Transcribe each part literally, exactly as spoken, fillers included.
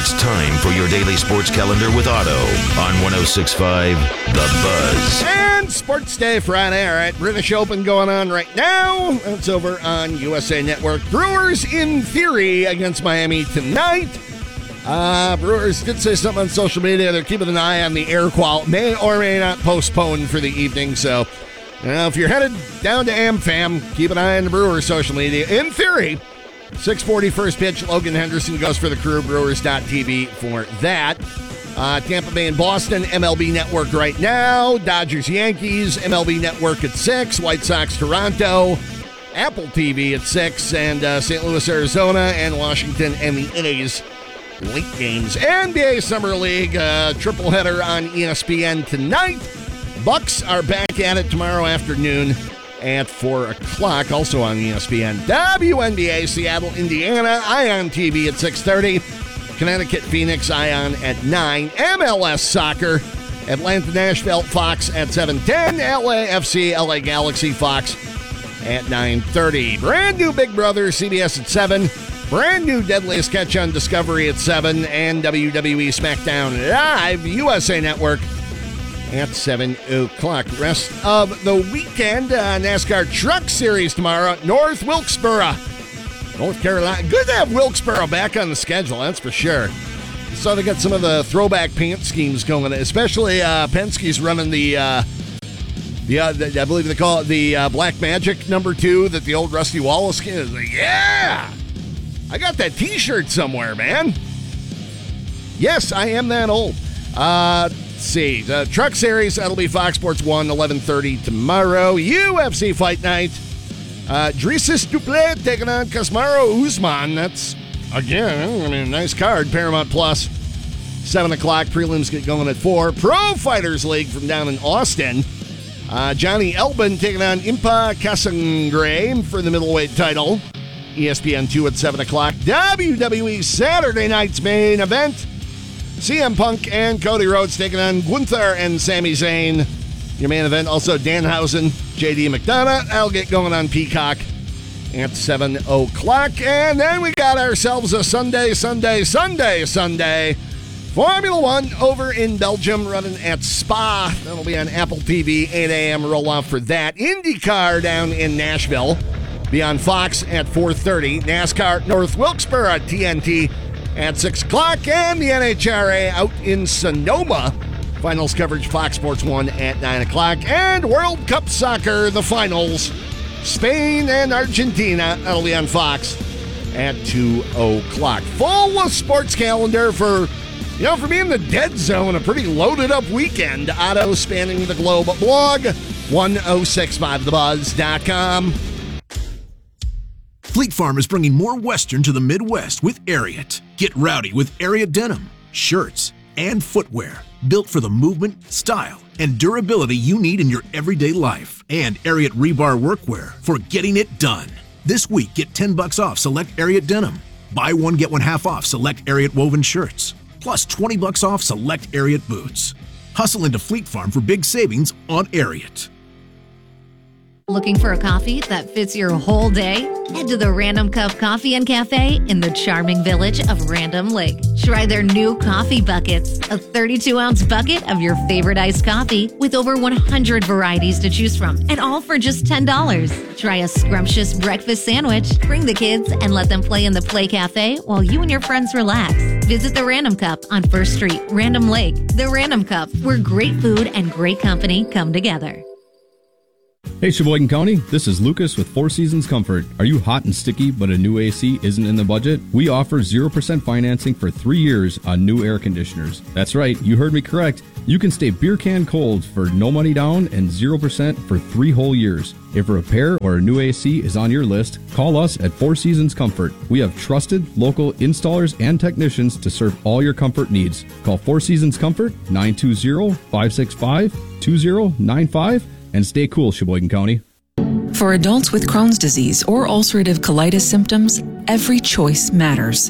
It's time for your daily sports calendar with Otto on one oh six point five The Buzz. And Sports Day Friday. All right, British Open going on right now. It's over on U S A Network. Brewers in theory against Miami tonight. Uh, Brewers did say something on social media. They're keeping an eye on the air quality. May or may not postpone for the evening. So, you know, if you're headed down to AmFam, keep an eye on the Brewers social media. In theory, six forty first pitch. Logan Henderson goes for the Crew. Brewers dot T V for that. Uh, Tampa Bay and Boston, M L B Network right now. Dodgers Yankees, M L B Network at six. White Sox Toronto, Apple T V at six. And uh, Saint Louis, Arizona, and Washington and the A's. Late games. N B A Summer League, uh, triple header on E S P N tonight. Bucks are back at it tomorrow afternoon at four o'clock, also on E S P N. W N B A, Seattle, Indiana, Ion T V at six thirty. Connecticut, Phoenix, Ion at nine. M L S Soccer, Atlanta, Nashville, Fox at seven ten. L A F C, L A Galaxy, Fox at nine thirty. Brand new Big Brother, C B S at seven. Brand new Deadliest Catch on Discovery at seven. And W W E SmackDown Live, U S A Network at seven o'clock. Rest of the weekend, uh, NASCAR Truck Series tomorrow, North Wilkesboro, North Carolina. Good to have Wilkesboro back on the schedule, that's for sure. So they got some of the throwback paint schemes going, especially uh, Penske's running the, uh, the, uh, the, I believe they call it the uh, Black Magic number two that the old Rusty Wallace skin is like, yeah! I got that t-shirt somewhere, man. Yes, I am that old. Uh, let's see. The Truck Series, that'll be Fox Sports one, eleven thirty tomorrow. U F C Fight Night. Uh, Drisas Duplet taking on Kamaru Usman. That's, again, I mean, nice card. Paramount Plus, seven o'clock. Prelims get going at four. Pro Fighters League from down in Austin. Uh, Johnny Elbin taking on Impa Kasangre for the middleweight title. E S P N two at seven o'clock. W W E Saturday night's main event. C M Punk and Cody Rhodes taking on Gunther and Sami Zayn. Your main event, also Danhausen, J D McDonough. That'll get going on Peacock at seven o'clock. And then we got ourselves a Sunday, Sunday, Sunday, Sunday. Formula One over in Belgium running at Spa. That'll be on Apple T V, eight a.m. roll-off for that. IndyCar down in Nashville. Be on Fox at four thirty. NASCAR North Wilkesboro at T N T at six o'clock. And the N H R A out in Sonoma. Finals coverage Fox Sports one at nine o'clock. And World Cup Soccer, the finals. Spain and Argentina. That'll be on Fox at two o'clock. Full sports calendar for, you know, for me in the dead zone. A pretty loaded up weekend. Otto spanning the globe. Blog one oh six five the buzz dot com. Fleet Farm is bringing more Western to the Midwest with Ariat. Get rowdy with Ariat denim, shirts, and footwear built for the movement, style, and durability you need in your everyday life. And Ariat rebar workwear for getting it done. This week, get ten bucks off select Ariat denim. Buy one, get one half off select Ariat woven shirts. Plus twenty bucks off select Ariat boots. Hustle into Fleet Farm for big savings on Ariat. Looking for a coffee that fits your whole day? Head to the Random Cup Coffee and Cafe in the charming village of Random Lake. Try their new coffee buckets, a thirty-two ounce bucket of your favorite iced coffee with over one hundred varieties to choose from, and all for just ten dollars. Try a scrumptious breakfast sandwich, bring the kids, and let them play in the Play Cafe while you and your friends relax. Visit the Random Cup on First Street, Random Lake. The Random Cup, where great food and great company come together. Hey Sheboygan County, this is Lucas with Four Seasons Comfort. Are you hot and sticky but a new A C isn't in the budget? We offer zero percent financing for three years on new air conditioners. That's right, you heard me correct. You can stay beer can cold for no money down and zero percent for three whole years. If a repair or a new A C is on your list, call us at Four Seasons Comfort. We have trusted local installers and technicians to serve all your comfort needs. Call Four Seasons Comfort, nine two zero, five six five, two zero nine five. And stay cool, Sheboygan County. For adults with Crohn's disease or ulcerative colitis symptoms, every choice matters.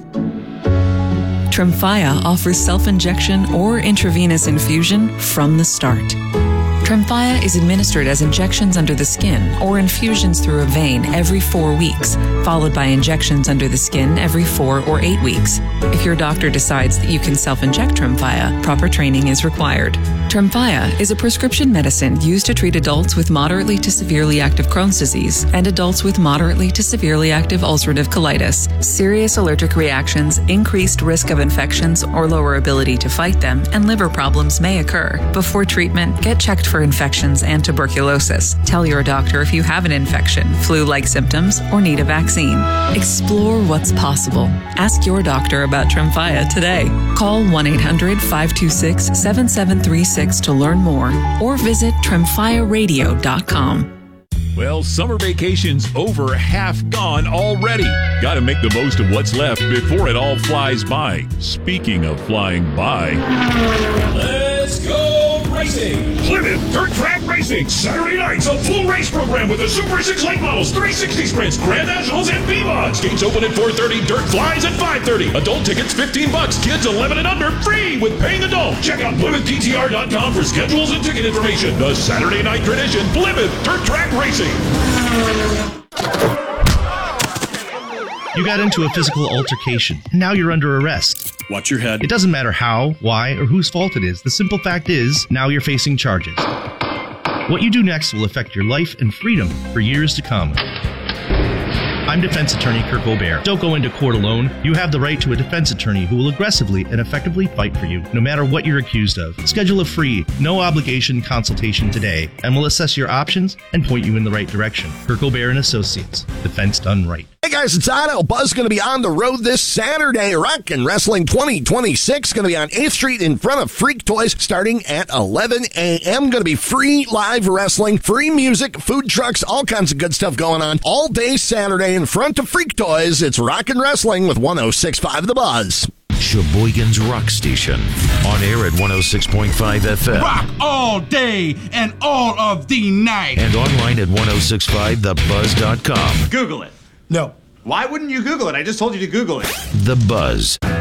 Tremfya offers self-injection or intravenous infusion from the start. Tremfya is administered as injections under the skin or infusions through a vein every four weeks, followed by injections under the skin every four or eight weeks. If your doctor decides that you can self-inject Tremfya, proper training is required. Tremfya is a prescription medicine used to treat adults with moderately to severely active Crohn's disease and adults with moderately to severely active ulcerative colitis. Serious allergic reactions, increased risk of infections or lower ability to fight them, and liver problems may occur. Before treatment, get checked for infections and tuberculosis. Tell your doctor if you have an infection, flu-like symptoms, or need a vaccine. Explore what's possible. Ask your doctor about Tremfya today. Call one eight hundred five two six seven seven three six to learn more or visit tremfya radio dot com. Well, summer vacation's over, half gone already. Got to make the most of what's left before it all flies by. Speaking of flying by, let's go racing! Plymouth Dirt Track Racing, Saturday nights, a full race program with the Super six late models, three sixty sprints, Grand Nationals, and V-Mods. Gates open at four thirty, dirt flies at five thirty. Adult tickets fifteen bucks, kids eleven and under, free with paying adult. Check out Plymouth P T R dot com for schedules and ticket information. The Saturday night tradition, Plymouth Dirt Track Racing. You got into a physical altercation, and now you're under arrest. Watch your head. It doesn't matter how, why, or whose fault it is. The simple fact is, now you're facing charges. What you do next will affect your life and freedom for years to come. I'm defense attorney Kirk O'Bear. Don't go into court alone. You have the right to a defense attorney who will aggressively and effectively fight for you, no matter what you're accused of. Schedule a free, no-obligation consultation today, and we'll assess your options and point you in the right direction. Kirk O'Bear and Associates. Defense done right. Hey guys, it's Otto. Buzz going to be on the road this Saturday. Rock and Wrestling twenty twenty-six going to be on eighth Street in front of Freak Toys starting at eleven a.m. Going to be free live wrestling, free music, food trucks, all kinds of good stuff going on all day Saturday in front of Freak Toys. It's Rock and Wrestling with one oh six point five The Buzz. Sheboygan's Rock Station. On air at one oh six point five F M. Rock all day and all of the night. And online at ten sixty-five the buzz dot com. Google it. No. Why wouldn't you Google it? I just told you to Google it. The Buzz.